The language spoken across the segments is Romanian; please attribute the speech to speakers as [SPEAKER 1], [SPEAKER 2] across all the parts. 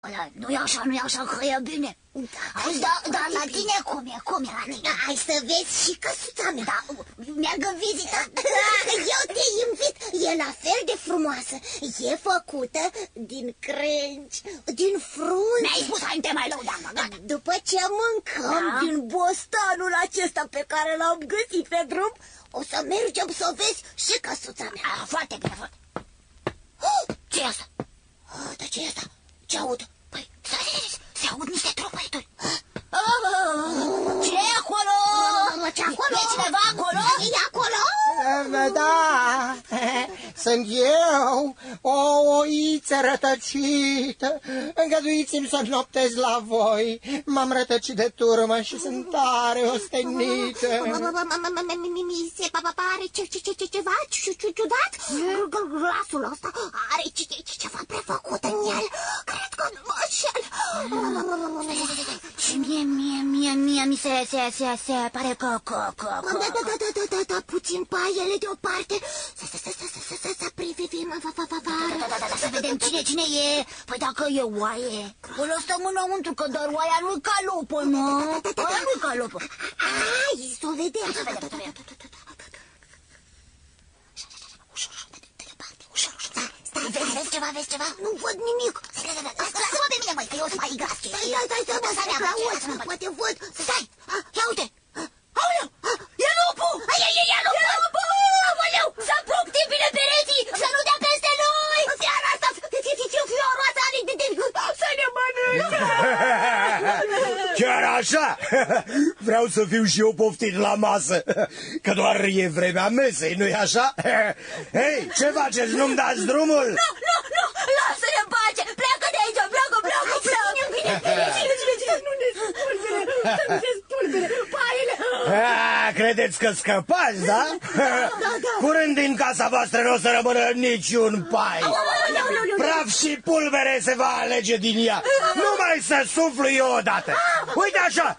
[SPEAKER 1] Nu-i așa, nu-i așa, că e bine. Dar la tine cum e la tine?
[SPEAKER 2] Hai să vezi și căsuța mea.
[SPEAKER 1] Da, merg în vizită.
[SPEAKER 2] Eu te invit, e la fel de frumoasă. E făcută din crengi, din frunze.
[SPEAKER 1] Mi-ai spus, hai, te mai lăudam, gata.
[SPEAKER 2] După ce mâncăm din bostanul acesta pe care l-am găsit pe drum, o să mergem să vezi și căsuța mea.
[SPEAKER 1] Foarte bine, foarte. Ce-i asta?
[SPEAKER 2] Dar ce-i asta? Ce aud?
[SPEAKER 1] Păi, se aud niște tropăituri. Ce e acolo?
[SPEAKER 2] Ce acolo?
[SPEAKER 1] E cineva acolo?
[SPEAKER 2] E acolo?
[SPEAKER 3] Da, sunt eu, o oiță rătăcită. Îngăduiți-mi să noptez la voi. M-am rătăcit de turmă și sunt tare ostenită.
[SPEAKER 2] Mi se pare ceva ciudat. Glasul ăsta are ceva prefăcut în el. Cred că nu mă înșel.
[SPEAKER 1] Și mie mi se pare că...
[SPEAKER 2] Da, puțin paiele deoparte. Să privim afară.
[SPEAKER 1] Să vedem cine e. Păi dacă e oaie, o lăsăm înăuntru, că doar oaia nu-i ca lupă, nu? Oaia nu-i ca lupă.
[SPEAKER 2] Hai, să o vedem.
[SPEAKER 1] Stai, vezi ceva?
[SPEAKER 2] Nu văd nimic.
[SPEAKER 1] Lasă-mă pe mine, măi, că eu sunt mai gras.
[SPEAKER 2] Stai, poate văd.
[SPEAKER 1] Stai, ia uite. Aoleu, e lupul! E lupul! Aoleu, să apropie bine pereții, să nu dea peste noi!
[SPEAKER 2] Fiara asta, fioroasa, să ne mănânce!
[SPEAKER 4] Chiar așa? Vreau să fiu și eu poftit la masă, că doar e vremea mesei, nu-i așa? Hei, ce faceți? Nu-mi dați drumul?
[SPEAKER 1] Nu, lasă-ne în pace! Pleacă de aici, pleacă! Nu ne spulbere, paiele!
[SPEAKER 4] Credeți că scăpați, da? Curând din casa voastră nu o să rămână niciun pai. Praf și pulbere se va alege din ea. Numai să suflu eu odată. Uite așa!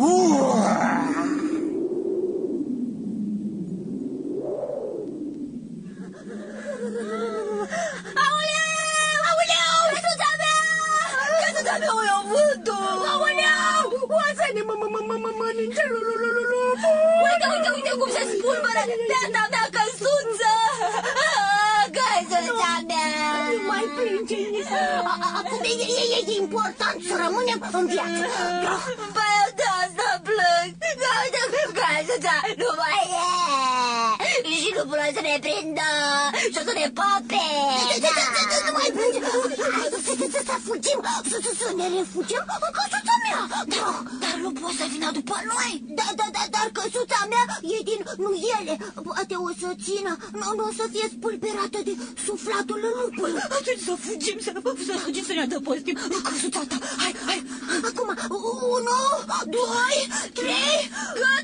[SPEAKER 1] Aoleu! Căsuța mea! O iau vântul! Aoleu! O să ne mănânce lupul! Uite cum se spulberă beata mea căsuță! Căsuța mea!
[SPEAKER 2] Nu mai plânge, acum e important să rămânem în viață.
[SPEAKER 1] Păi eu de asta plâng! Căsuța nu mai e! Și lupul o să ne prindă și o să ne pape!
[SPEAKER 2] Nu mai plânge! Să fugim, să ne refugiem în căsuța mea!
[SPEAKER 1] Dar lupul o să vină după noi!
[SPEAKER 2] Dar căsuța mea e din nuiele. Poate o să țină, nu o să fie spulberată de suflatul lupului.
[SPEAKER 1] Atunci să fugim, să ne adăpostim în căsuța ta. Hai!
[SPEAKER 2] Acum, 1, 2, 3, gata!